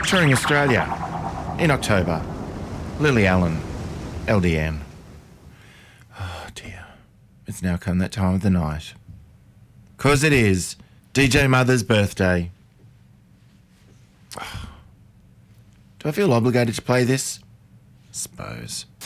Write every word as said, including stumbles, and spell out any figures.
touring Australia in October. Lily Allen, L D N. Oh dear, it's now come that time of the night. 'Cause it is D J Mother's birthday. Do I feel obligated to play this? Suppose.